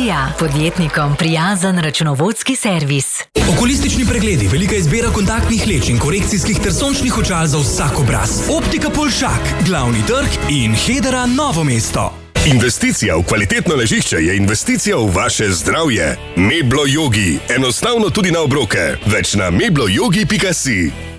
Ilija, podjetnikom prijazen računovodski servis. Okulistični pregledi, velika izbira kontaktnih leč in korekcijskih ter sončnih očal za vsak obraz. Optika Polšak, Glavni trg in Hedera Novo mesto. Investicija v kvalitetno ležišče je investicija v vaše zdravje. Meblo Yogi. Enostavno tudi na obroke. Več na mebloyogi.si.